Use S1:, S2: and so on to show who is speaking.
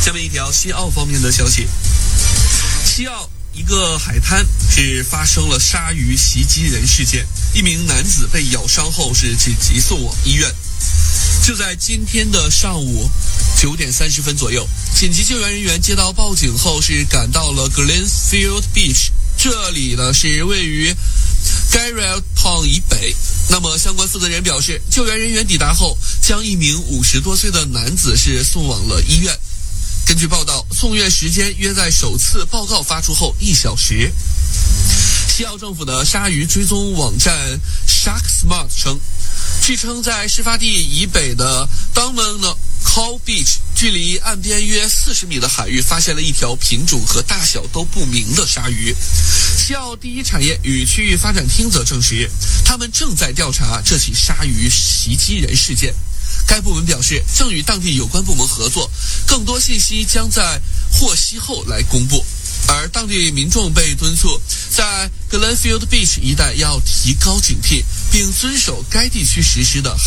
S1: 下面一条西澳方面的消息，西澳一个海滩是发生了鲨鱼袭击人事件，一名男子被咬伤后是紧急送往医院。就在今天的上午9点30分左右，紧急救援人员接到报警后是赶到了 Glenfield Beach， 这里呢是位于 Garrett Town 以北。那么相关负责人表示，救援人员抵达后将一名50多岁的男子是送往了医院。根据报道，送院时间约在首次报告发出后1小时。西澳政府的鲨鱼追踪网站 SharkSmart 称，据称在事发地以北的 Dunman Cove Beach， 距离岸边约40米的海域发现了一条品种和大小都不明的鲨鱼。西澳第一产业与区域发展厅则证实，他们正在调查这起鲨鱼袭击人事件。该部门表示，正与当地有关部门合作，更多信息将在获悉后来公布。而当地民众被敦促在 Glenfield Beach 一带要提高警惕，并遵守该地区实施的